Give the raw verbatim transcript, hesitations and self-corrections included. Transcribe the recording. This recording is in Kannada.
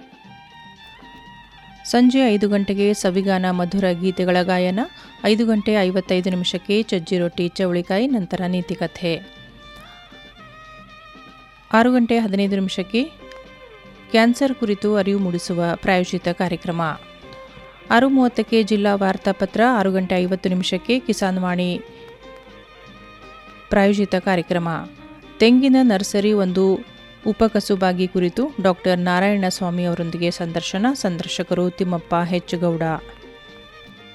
ಸಂಜೆ ಐದು ಗಂಟೆಗೆ ಸವಿಗಾನ ಮಧುರ ಗೀತೆಗಳ ಗಾಯನ, ಐದು ಗಂಟೆ ಐವತ್ತೈದು ನಿಮಿಷಕ್ಕೆ ಚಜ್ಜಿ ರೊಟ್ಟಿ ಚವಳಿಕಾಯಿ, ನಂತರ ನೀತಿಕಥೆ. ಆರು ಗಂಟೆ ಹದಿನೈದು ನಿಮಿಷಕ್ಕೆ ಕ್ಯಾನ್ಸರ್ ಕುರಿತು ಅರಿವು ಮೂಡಿಸುವ ಪ್ರಾಯೋಜಿತ ಕಾರ್ಯಕ್ರಮ. ಆರು ಮೂವತ್ತಕ್ಕೆ ಜಿಲ್ಲಾ ವಾರ್ತಾಪತ್ರ, ಆರು ಗಂಟೆ ಐವತ್ತು ನಿಮಿಷಕ್ಕೆ ಕಿಸಾನ್ ವಾಣಿ ಪ್ರಾಯೋಜಿತ ಕಾರ್ಯಕ್ರಮ. ತೆಂಗಿನ ನರ್ಸರಿ ಒಂದು ಉಪಕಸುಬಾಗಿ ಕುರಿತು ಡಾಕ್ಟರ್ ನಾರಾಯಣ ಸ್ವಾಮಿ ಅವರೊಂದಿಗೆ ಸಂದರ್ಶನ. ಸಂದರ್ಶಕರು ತಿಮ್ಮಪ್ಪ ಹೆಚ್ಚಗೌಡ.